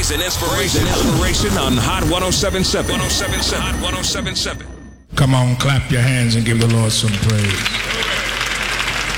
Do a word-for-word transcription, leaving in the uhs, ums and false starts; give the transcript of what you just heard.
Praise and inspiration. Inspiration on Hot ten seventy-seven. ten seventy-seven. Hot ten seventy-seven. Come on, clap your hands and give the Lord some praise.